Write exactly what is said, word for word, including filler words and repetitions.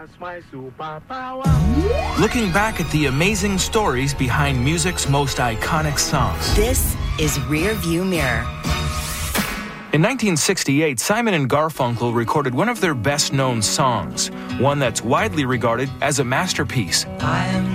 That's my superpower. Looking back at the amazing stories behind music's most iconic songs. This is Rear View Mirror. In nineteen sixty-eight, Simon and Garfunkel recorded one of their best-known songs, one that's widely regarded as a masterpiece. I am